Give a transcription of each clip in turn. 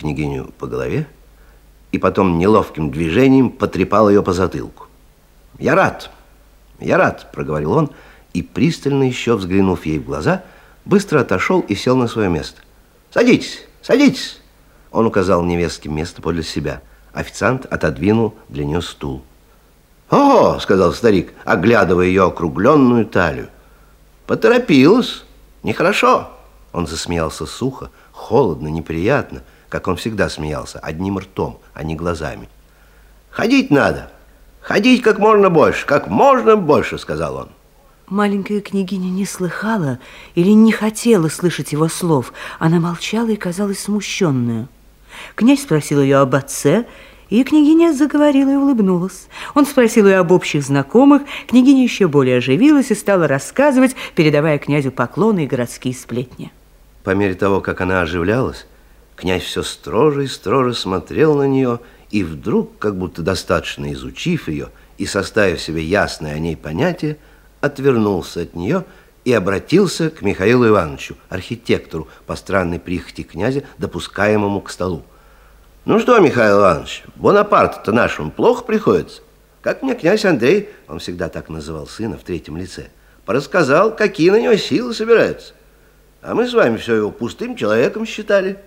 княгиню по голове и потом неловким движением потрепал ее по затылку. Я рад, проговорил он, и, пристально еще взглянув ей в глаза, быстро отошел и сел на свое место. Садитесь, садитесь. Он указал невестке место подле себя. Официант отодвинул для нее стул. «О!» — сказал старик, оглядывая ее округленную талию. «Поторопилась. Нехорошо». Он засмеялся сухо, холодно, неприятно, как он всегда смеялся, одним ртом, а не глазами. «Ходить надо. Ходить как можно больше», — сказал он. Маленькая княгиня не слыхала или не хотела слышать его слов. Она молчала и казалась смущенную. Князь спросил ее об отце, и княгиня заговорила и улыбнулась. Он спросил ее об общих знакомых, княгиня еще более оживилась и стала рассказывать, передавая князю поклоны и городские сплетни. По мере того, как она оживлялась, князь все строже и строже смотрел на нее, и вдруг, как будто достаточно изучив ее и составив себе ясное о ней понятие, отвернулся от нее и обратился к Михаилу Ивановичу, архитектору, по странной прихоти князя, допускаемому к столу. «Ну что, Михаил Иванович, Бонапарту-то нашему плохо приходится? Как мне князь Андрей, он всегда так называл сына в третьем лице, порассказал, какие на него силы собираются. А мы с вами все его пустым человеком считали».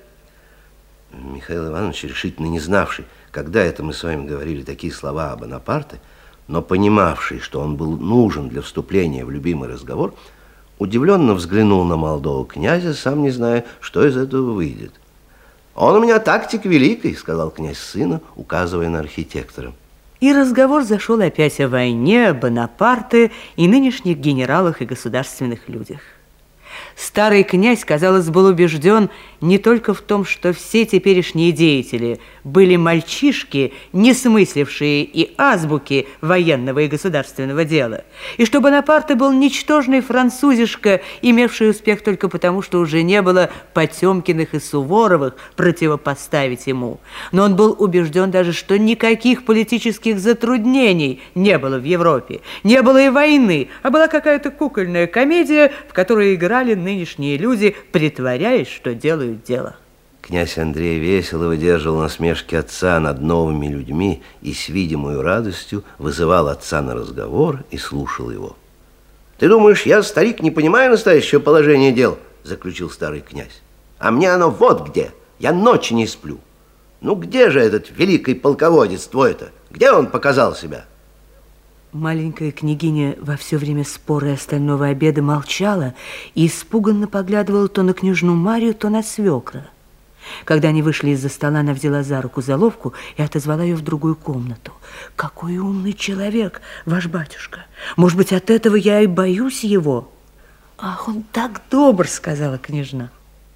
Михаил Иванович, решительно не знавший, когда это мы с вами говорили такие слова о Бонапарте, но понимавший, что он был нужен для вступления в любимый разговор, удивленно взглянул на молодого князя, сам не зная, что из этого выйдет. «Он у меня тактик великий», — сказал князь сыну, указывая на архитектора. И разговор зашел опять о войне, о Бонапарте и нынешних генералах и государственных людях. Старый князь, казалось, был убежден не только в том, что все теперешние деятели были мальчишки, не смыслившие и азбуки военного и государственного дела, и что Бонапарте был ничтожный французишка, имевший успех только потому, что уже не было Потемкиных и Суворовых противопоставить ему. Но он был убежден даже, что никаких политических затруднений не было в Европе, не было и войны, а была какая-то кукольная комедия, в которой играли нынешние люди, притворяясь, что делают дело. Князь Андрей весело выдерживал насмешки отца над новыми людьми и с видимой радостью вызывал отца на разговор и слушал его. «Ты думаешь, я, старик, не понимаю настоящего положения дел?» – заключил старый князь. «А мне оно вот где. Я ночи не сплю. Ну где же этот великий полководец твой-то? Где он показал себя?» Маленькая княгиня во все время спора и остального обеда молчала и испуганно поглядывала то на княжну Марию, то на свекра. Когда они вышли из-за стола, она взяла за руку Заловку и отозвала ее в другую комнату. «Какой умный человек, ваш батюшка! Может быть, от этого я и боюсь его?» «Ах, он так добр!» — сказала княжна.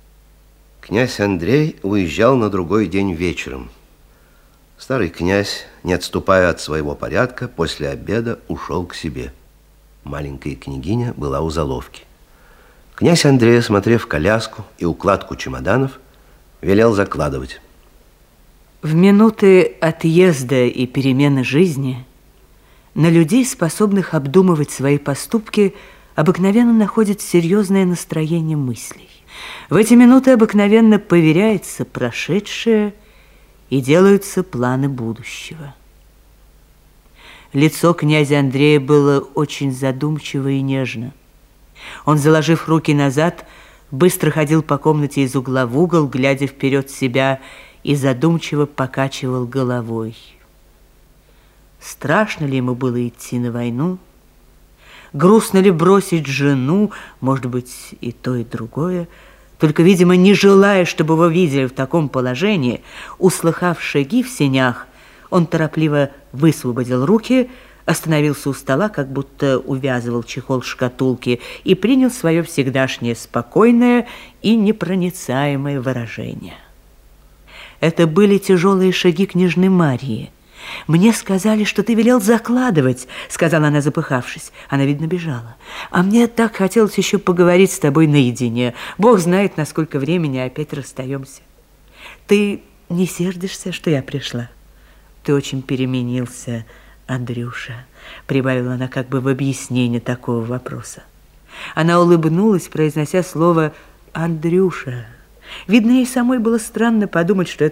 Князь Андрей уезжал на другой день вечером. Старый князь, не отступая от своего порядка, после обеда ушел к себе. Маленькая княгиня была у Заловки. Князь Андрей, осмотрев коляску и укладку чемоданов, велел закладывать. В минуты отъезда и перемены жизни на людей, способных обдумывать свои поступки, обыкновенно находит серьезное настроение мыслей. В эти минуты обыкновенно поверяется прошедшее и делаются планы будущего. Лицо князя Андрея было очень задумчиво и нежно. Он, заложив руки назад, быстро ходил по комнате из угла в угол, глядя вперед себя, и задумчиво покачивал головой. Страшно ли ему было идти на войну? Грустно ли бросить жену? Может быть, и то, и другое. Только, видимо, не желая, чтобы его видели в таком положении, услыхав шаги в сенях, он торопливо высвободил руки, остановился у стола, как будто увязывал чехол шкатулки, и принял свое всегдашнее спокойное и непроницаемое выражение. Это были тяжелые шаги княжны Марии. «Мне сказали, что ты велел закладывать», — сказала она, запыхавшись. Она, видно, бежала. «А мне так хотелось еще поговорить с тобой наедине. Бог знает, на сколько времени опять расстаемся. Ты не сердишься, что я пришла? Ты очень переменился, Андрюша», — прибавила она как бы в объяснение такого вопроса. Она улыбнулась, произнося слово «Андрюша». Видно, ей самой было странно подумать, что